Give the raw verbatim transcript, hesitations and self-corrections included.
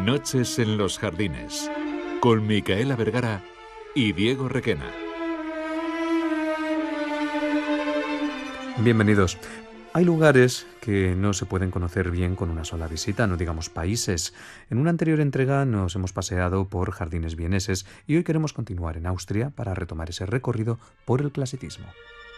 Noches en los jardines, con Micaela Vergara y Diego Requena. Bienvenidos. Hay lugares que no se pueden conocer bien con una sola visita, no digamos países. En una anterior entrega nos hemos paseado por jardines vieneses y hoy queremos continuar en Austria para retomar ese recorrido por el clasicismo.